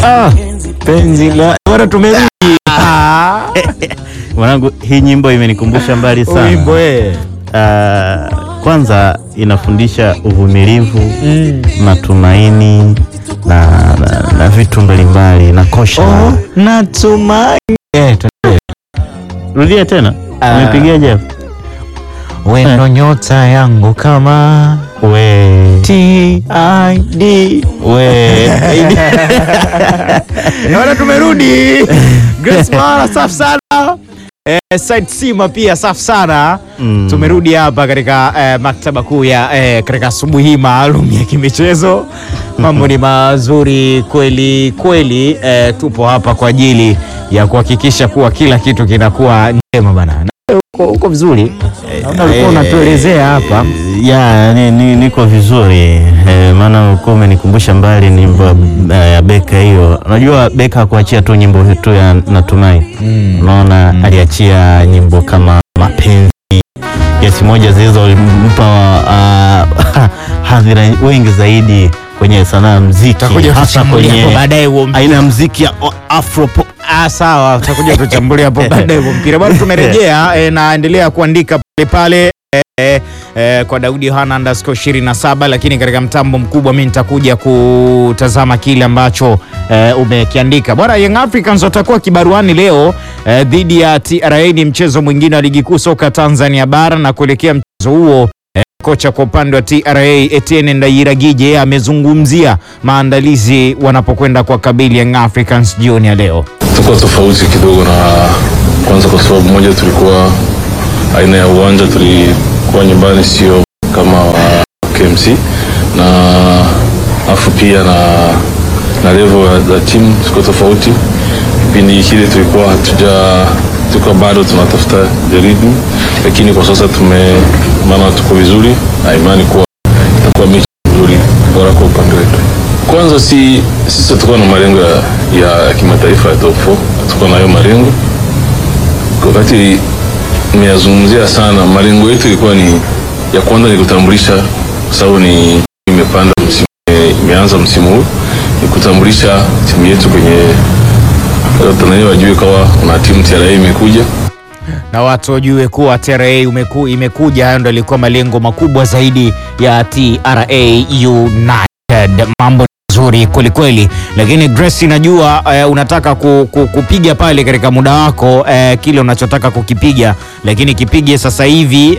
Penzi la bora tumerudi. Mwanangu, hii nyimbo imenikumbusha mbali sana. Wimbo kwanza inafundisha uvumilivu, matumaini na vitu mbalimbali na kosha. Natumaini. Rudia tena. Umepigaje hapo? Wendo nyota yangu kama TID. Naona tumerudi. Grace Mara safi sana. Side Sima pia safi sana. Tumerudi hapa katika maktaba kuu ya katika asubuhi hii maalum ya kimichezo. Mambo ni mazuri kweli kweli. Tupo hapa kwa ajili ya kuhakikisha kuwa kila kitu kinakuwa njema bana. Uko vizuri. Naona ulikuwa unatuelezea hapa. Niko vizuri. Maana ulikuwa umenikumbusha mbali nyimbo ya Beka hiyo. Unajua Beka hakuachia tu nyimbo tu ya Natumai. Unaona aliachia nyimbo kama Mapenzi. Yes, moja zilizompa hadhira wengi zaidi kwenye sanaa muziki, hasa kwenye baadaye aina ya muziki ya Afro pop. Sawa, tutakuja tuchambulia hapo baadaye mpira. Bado tumerejea naendelea kuandika pale kwa Daudi Yohana _27, lakini katika mtambo mkubwa mimi nitakuja kutazama kile ambacho umekiandika. Bwana, Young Africans watakuwa kibaruani leo dhidi ya TRA. Ni mchezo mwingine wa ligi kuu soka Tanzania bara, na kuelekea mchezo huo kocha kwa upande wa TRA Etienne Ndayiragije amezungumzia maandalizi wanapokwenda kwa kabili Young Africans jioni ya leo. Tuko tofauti kidogo na kwanza, kwa sababu moja tulikuwa aina ya uwanja, tulikuwa nyumbani, sio kama KMC, na afu pia na level ya timu tuko tofauti. Kipindi kile tulikuwa tulikuwa bado tunatafuta rhythm, lakini kwa sasa maana tuko vizuri, na imani kuwa itakuwa mechi nzuri bora kwa upande wetu. Kwanza sisi tulikuwa na malengo ya kimataifa ya top 4, tulikuwa na hayo malengo. Wakati nimeyazungumzia sana, malengo yetu ilikuwa ni ya kwanza ni kutambulisha, sababu imeanza msimu huu, ni kutambulisha timu yetu kwenye Tanzania, wajue kawa una timu TRA imekuja na watu wajue kuwa TRA imekuja. Hayo ndio yalikuwa malengo makubwa zaidi ya TRA United. Mambo nzuri kweli kweli, lakini Grace, najua unataka kupiga pale katika muda wako kile unachotaka kukipiga, lakini kipige sasa hivi